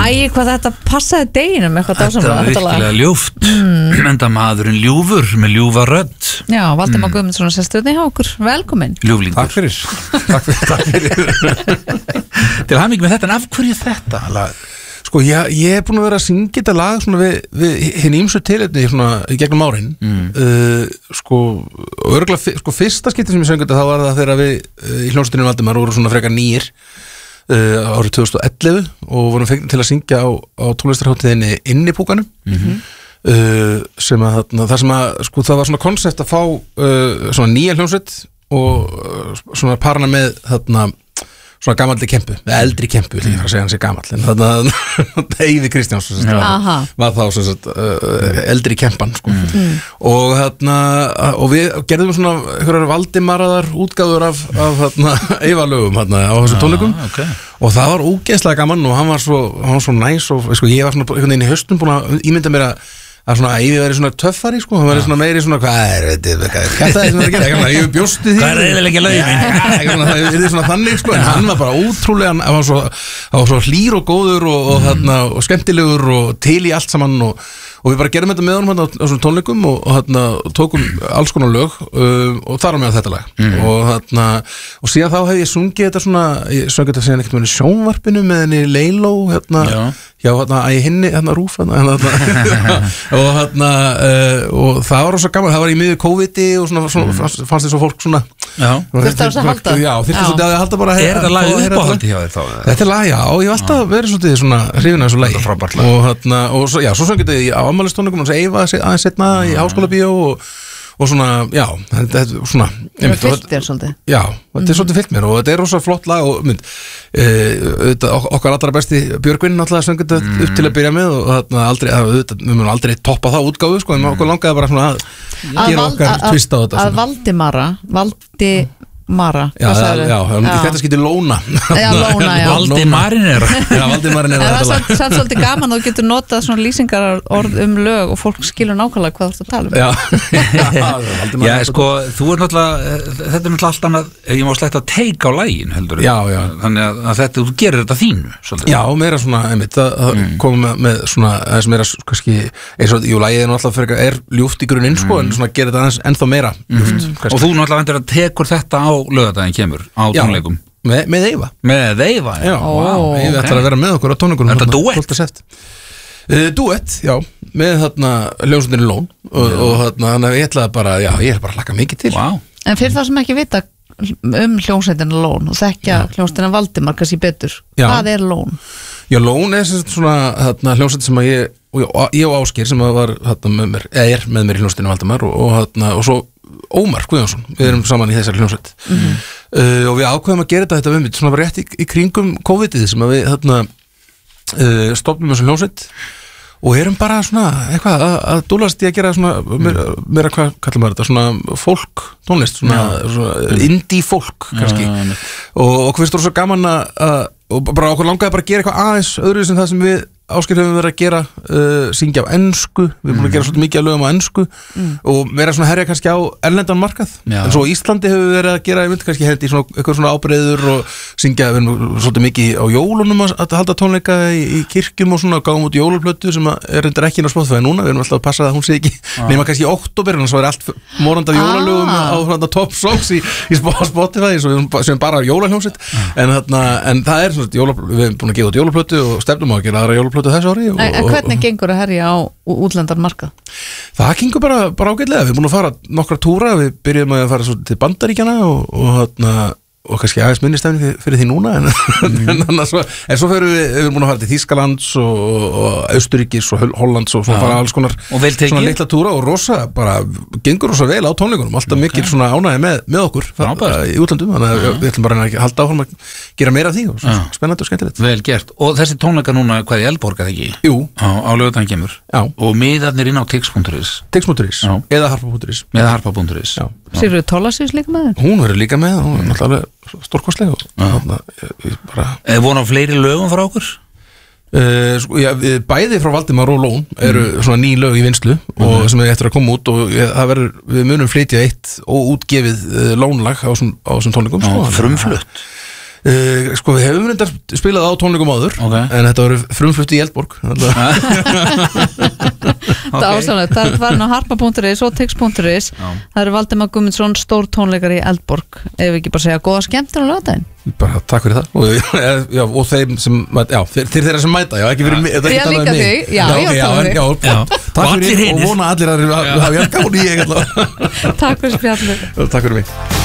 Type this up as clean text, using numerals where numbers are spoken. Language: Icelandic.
Æ, hvað þetta passaði deginum eitthvað Þetta var virkilega ljúft Enda maðurinn ljúfur með ljúfa rödd Já, Valdimar Guðmundsson sesturinn hjá okkur, velkomin Ljúflingur Takk fyrir Til hamingju með þetta, en af hverju þetta lag? Sko, ég er búin að vera að syngja þetta lag svona við hinn ýmsu tilefni svona í gegnum árin sko, örgulega, sko, fyrsta skipti sem ég söng þetta þá var það þegar við í hljómsveitinni Valdimar voru svona frekar nýir árið 2011 og vorum fengnir til að syngja á tónlistarhátíðinni Innipúkanum sem að það sem að sko það var svona konsept að fá svona nýja hljómsveit og svona parana með svona gamalli kempu, eldri kempu ég fara að segja hann sé gamall en þarna Eyvi Kristjáns var þá eldri kempan sko. og við gerðum svona einhverjar Valdimaraðar útgáður af Eyva lögum á þessum tónleikum og það var ógeðslega gaman og hann var svo næs og sko, ég var svona einhvern veginn í haustum búin að ímynda mér að svona Eyvi væri svona töffari sko, hann væri svona meiri svona hvað er þetta sem það er að gera ég bjósti því hvað er eiginlega lögin það er svona þannig sko en hann var bara ótrúlega hann var svo hlýr og góður og skemmtilegur og til í allt saman og við bara gerum þetta með honum á svona tónleikum og tókum alls konar lög og þar á með þetta lag og síðan þá hef ég sungið þetta svona ég söng þetta síðan ekkert með sjónvarpinu með henni Leiló hjá í hinni Rúf og það var svo gaman það var í miðju COVID-i og svona fannst þess að fólk svona þurfti að halda að halda bara er þetta lag uppáhaldi hjá þér þá? Þetta er lag, já, ég hef alltaf verið svolítið svona hrifin af þessu lagi og svo söng þetta á afmælistónleikum og Eyva aðeins setna í Háskólabíó og svona, já þetta er svona þetta fyllt þér svolítið já, þetta er svolítið fyllt mér og þetta er rosa flott lag og okkar allra besti Björgvin náttúrulega söng þetta upp til að byrja með og við munum aldrei toppa það útgáfu sko, en okkur langaði bara svona að gera okkar tvist á þetta að Valdimara þetta skilti Lóna Valdimarinera það er samt svolítið gaman og getur notað svona lýsingar orð lög og fólk skilur nákvæmlega hvað þú ert að tala um já, sko, þú er náttúrulega þetta er náttúrulega allt annað, ég má sletta teik á lægin heldur, þannig að þetta, þú gerir þetta þínu svolítið. Já, meira svona, einmitt það koma með svona, aðeins meira kannski, eins og, lægið er náttúrulega er ljúft í grunninn, sko, en svona gerir þetta aðeins ennþá meira ljúft, og þú náttúrulega tekur þetta á laugardaginn kemur á tónleikum með Eyva já, Eyvi ætlar að vera með okkur á tónleikunum er þetta duett, já með hljómsveitinni Lón og þannig að ég ætlaði bara ég er bara að hlakka mikið til en fyrir það sem ekki vita hljómsveitinni Lón og þekkja hljómsveitina Valdimar kannski betur, hvað er Lón? Já, Lón er svona hljómsveit sem að ég og Ásgeir sem var með mér í hljómsveitinni Valdimar og svo Ómar Guðjónsson, við erum saman í þessari hljómsveit og við ákveðum að gera þetta við svona bara rétt í kringum COVID-ið sem að við stofnum þessu hljómsveit og erum bara svona eitthvað að dúlast í að gera svona meira hvað kallar maður þetta, svona folk tónlist, svona indie folk kannski og okkur finnst það svo gaman og bara okkur langaði bara að gera eitthvað aðeins öðru sem það sem við Ásgeir höfum verið að gera syngja á ensku, við erum búin að gera svolítið mikið að lögum á ensku og vera svona herja kannski á erlendan markað, en svo Íslandi höfum við verið að gera, ég myndi kannski hendi eitthvað svona ábreiður og syngja, við erum svolítið mikið á jólunum að halda tónleika í kirkjum og svona, gáum út jólaplötu sem er reyndar ekki inn á Spotify núna, við erum alltaf að passa að hún sé ekki nema kannski í október, en svo er allt morandi af jólalögum á top songs í Spotify, sem bara jólahljómsveit, en það er svona, við erum búin að gefa út jólaplötu og stefnum á að gera aðra jólaplötu þessu ári en hvernig gengur að herja á útlendarmarkað? Það gengur bara ágætlega, við erum búin að fara nokkra túra, við byrjum að fara til Bandaríkjana og kannski aðeins minni stefni fyrir því núna en svo fyrir við erum búin að fara til Þýskalands og Austuríkis og Hollands og svona fara alls konar svona litla túra og gengur rosa vel á tónleikunum, alltaf mikil svona ánægja með okkur í útlöndum, þannig að við ætlum bara að halda áfram að gera meira af því og spennandi og skemmtilegt. Vel gert, og þessi tónleika núna hvað í Eldborg eða ekki? Jú. Á laugardaginn kemur og miðarnir inn á tix.is eða harpa.is Sigríður Thorlacius líka með þér? Hún verður líka með, hún er náttúrulega stórkostlega Er von á fleiri lögum frá okkur? Bæði frá Valdimar og Lón eru svona ný lög í vinnslu og sem er eftir að koma út og við munum flytja eitt óútgefið Lónlag á þessum tónleikum Frumflutt Sko við hefum reyndar spilað á tónleikum áður en þetta voru frumflutt í Eldborg Það ástæðanlega, það var ná harpa.is og tix.is það eru Valdimar Guðmundsson stór tónleikar í Eldborg ef við ekki bara segja góða skemmtun á laugardaginn bara takk fyrir það og þeim sem þeirra sem mæta ekki fyrir mig ég líka þig, takk fyrir og vona allir að hafa hjálp gáni takk fyrir spjallið takk fyrir mig